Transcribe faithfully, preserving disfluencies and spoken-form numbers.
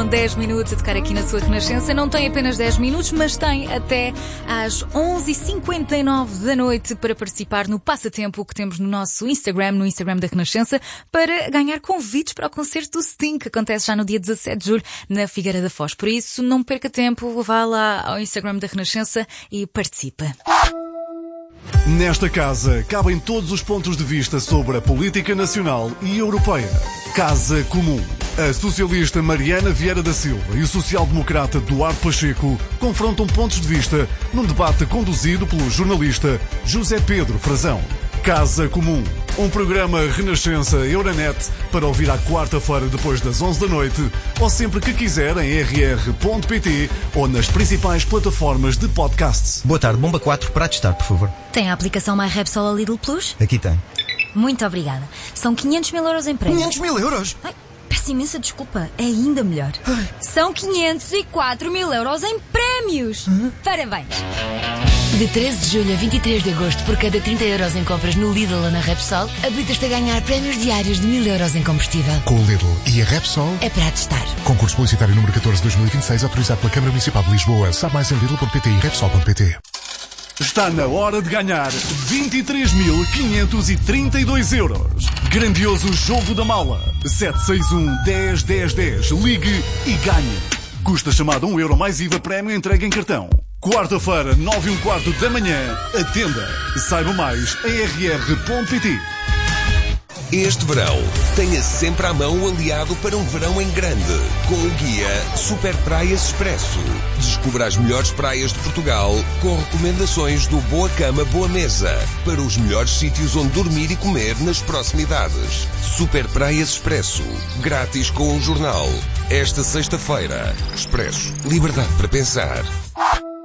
faltam dez minutos a tocar aqui na sua Renascença. Não tem apenas dez minutos, mas tem até às onze e cinquenta e nove da noite para participar no passatempo que temos no nosso Instagram, no Instagram da Renascença, para ganhar convites para o concerto do Sting, que acontece já no dia dezassete de julho na Figueira da Foz. Por isso, não perca tempo, vá lá ao Instagram da Renascença e participe. Nesta casa cabem todos os pontos de vista sobre a política nacional e europeia. Casa Comum. A socialista Mariana Vieira da Silva e o social-democrata Duarte Pacheco confrontam pontos de vista num debate conduzido pelo jornalista José Pedro Frazão. Casa Comum. Um programa Renascença Euronet para ouvir à quarta-feira depois das onze da noite ou sempre que quiser em r r ponto p t ou nas principais plataformas de podcasts. Boa tarde, bomba quatro para testar, por favor. Tem a aplicação MyRepsol ou Lidl Plus? Aqui tem. Muito obrigada. São quinhentos mil euros em prémios. quinhentos mil euros? Ai, peço imensa desculpa. É ainda melhor. Ai. São quinhentos e quatro mil euros em prémios. Uhum. Parabéns. De treze de julho a vinte e três de agosto, por cada trinta euros em compras no Lidl ou na Repsol, habilitas-te a ganhar prémios diários de mil euros em combustível. Com o Lidl e a Repsol é para testar. Concurso publicitário número catorze de dois mil e vinte e seis, autorizado pela Câmara Municipal de Lisboa. Sabe mais em lidl ponto p t e repsol ponto p t. Está na hora de ganhar vinte e três mil quinhentos e trinta e dois euros. Grandioso jogo da mala. sete seis um, dez, dez, dez. Ligue e ganhe. Custa chamada um euro mais I V A prémio entregue em cartão. Quarta-feira, nove e um quarto da manhã. Atenda. Saiba mais em r r ponto p t. Este verão, tenha sempre à mão o aliado para um verão em grande, com o guia Super Praias Expresso. Descubra as melhores praias de Portugal, com recomendações do Boa Cama, Boa Mesa, para os melhores sítios onde dormir e comer nas proximidades. Super Praias Expresso, grátis com o jornal. Esta sexta-feira, Expresso, liberdade para pensar.